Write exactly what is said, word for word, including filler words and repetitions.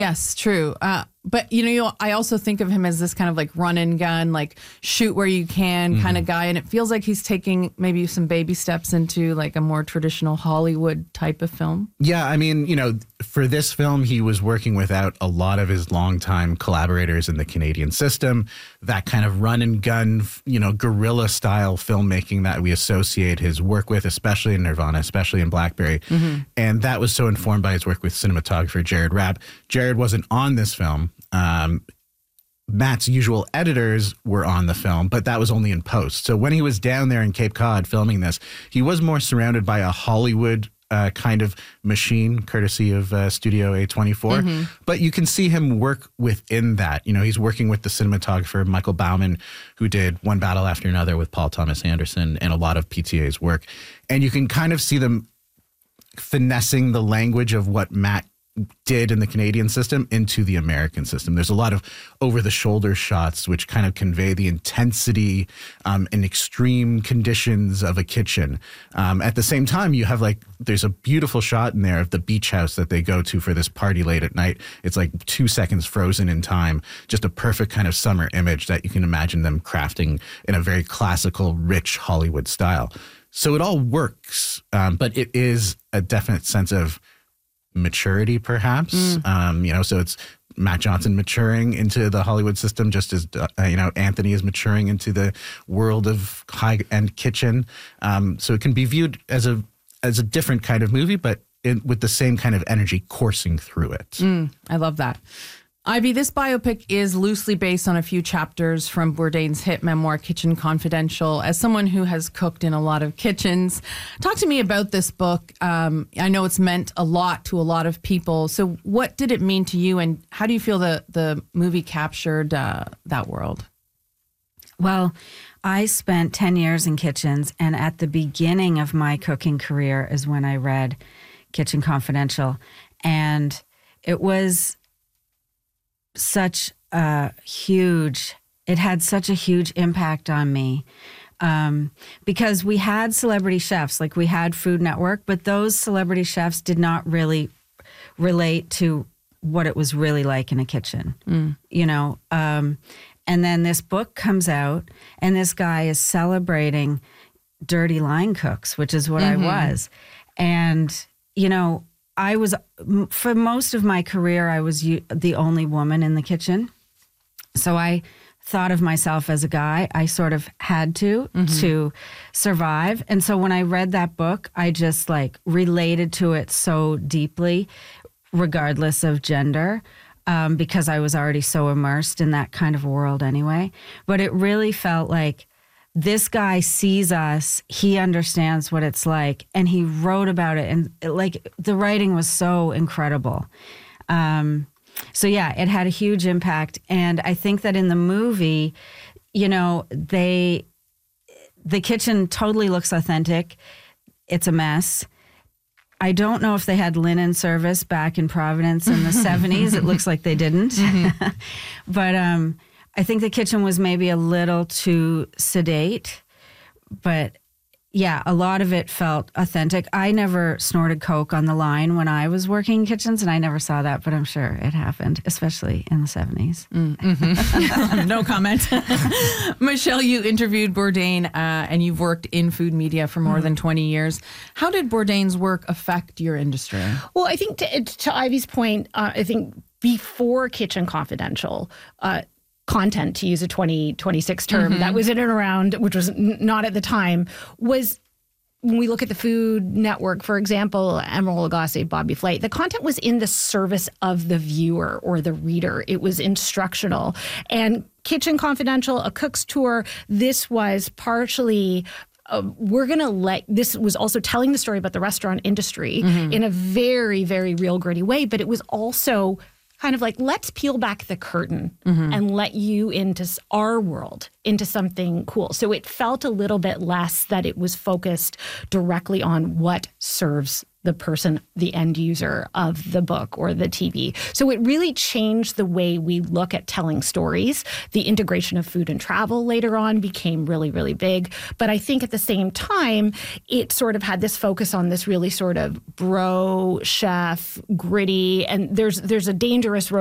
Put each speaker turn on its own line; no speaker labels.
Yes, true. Uh, but, you know, you, I also think of him as this kind of like run and gun, like shoot where you can mm-hmm. kind of guy. And it feels like he's taking maybe some baby steps into like a more traditional Hollywood type of film.
Yeah, I mean, you know, for this film, he was working without a lot of his longtime collaborators in the Canadian system. That kind of run and gun, you know, guerrilla style filmmaking that we associate his work with, especially in Nirvana, especially in Blackberry. Mm-hmm. And that was so informed by his work with cinematographer Jared Rapp. Jared wasn't on this film. Um, Matt's usual editors were on the film, but that was only in post. So when he was down there in Cape Cod filming this, he was more surrounded by a Hollywood uh, kind of machine, courtesy of uh, Studio A twenty-four. Mm-hmm. But you can see him work within that. You know, he's working with the cinematographer Michael Bauman, who did One Battle After Another with Paul Thomas Anderson and a lot of P T A's work. And you can kind of see them finessing the language of what Matt did in the Canadian system into the American system. There's a lot of over-the-shoulder shots which kind of convey the intensity um, and extreme conditions of a kitchen. Um, at the same time, you have like, there's a beautiful shot in there of the beach house that they go to for this party late at night. It's like two seconds frozen in time, just a perfect kind of summer image that you can imagine them crafting in a very classical, rich Hollywood style. So it all works, um, but it is a definite sense of maturity, perhaps. Mm. Um, you know, so it's Matt Johnson maturing into the Hollywood system, just as uh, you know Anthony is maturing into the world of high-end kitchen. Um, so it can be viewed as a as a different kind of movie, but in, with the same kind of energy coursing through it.
Mm, I love that. Ivy, this biopic is loosely based on a few chapters from Bourdain's hit memoir, Kitchen Confidential. As someone who has cooked in a lot of kitchens, talk to me about this book. Um, I know it's meant a lot to a lot of people. So what did it mean to you, and how do you feel the, the movie captured uh, that world?
Well, I spent ten years in kitchens, and at the beginning of my cooking career is when I read Kitchen Confidential. And it was such a huge, it had such a huge impact on me um, because we had celebrity chefs, like we had Food Network, but those celebrity chefs did not really relate to what it was really like in a kitchen, mm. you know. Um, and then this book comes out, and this guy is celebrating dirty line cooks, which is what mm-hmm. I was. And, you know, I was, for most of my career, I was the only woman in the kitchen. So I thought of myself as a guy. I sort of had to, mm-hmm. to survive. And so when I read that book, I just like related to it so deeply, regardless of gender, um, because I was already so immersed in that kind of world anyway. But it really felt like this guy sees us, he understands what it's like, and he wrote about it, and it, like the writing was so incredible. Um, so yeah, it had a huge impact, and I think that in the movie, you know, they, the kitchen totally looks authentic. It's a mess. I don't know if they had linen service back in Providence in the seventies. It looks like they didn't. Mm-hmm. But um I think the kitchen was maybe a little too sedate, but yeah, a lot of it felt authentic. I never snorted coke on the line when I was working in kitchens, and I never saw that, but I'm sure it happened, especially in the seventies.
Mm-hmm. No comment. Michelle, you interviewed Bourdain, uh, and you've worked in food media for more mm-hmm. than twenty years. How did Bourdain's work affect your industry?
Well, I think to, to Ivy's point, uh, I think before Kitchen Confidential, uh, content, to use a twenty twenty-six term, mm-hmm. that was in and around, which was n- not at the time, was when we look at the Food Network, for example, Emerald Lagasse, Bobby Flay, the content was in the service of the viewer or the reader. It was instructional. And Kitchen Confidential, A Cook's Tour, this was partially Uh, we're going to let, this was also telling the story about the restaurant industry mm-hmm. in a very, very real, gritty way, but it was also kind of like, let's peel back the curtain mm-hmm. and let you into our world into something cool. So it felt a little bit less that it was focused directly on what serves the person, the end user of the book or the T V. So it really changed the way we look at telling stories. The integration of food and travel later on became really, really big. But I think at the same time, it sort of had this focus on this really sort of bro, chef, gritty, and there's there's a dangerous road